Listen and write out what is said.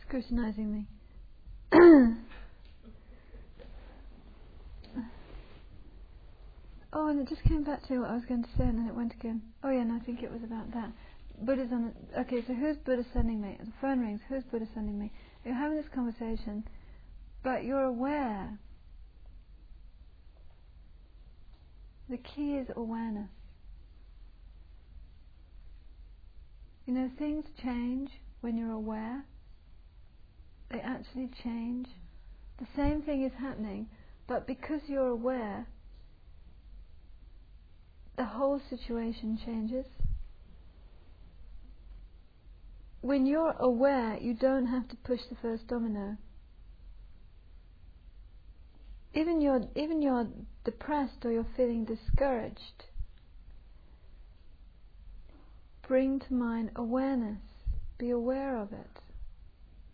scrutinizing me. Oh, and it just came back to what I was going to say, and then it went again. Oh yeah, no, I think it was about that. Buddha's on. Okay, so who's Buddha sending me? The phone rings. Who's Buddha sending me? You're having this conversation, but you're aware. The key is awareness. You know, things change when you're aware. They actually change. The same thing is happening, but because you're aware, the whole situation changes. When you're aware, you don't have to push the first domino. Even you're depressed or you're feeling discouraged, bring to mind awareness. Be aware of it.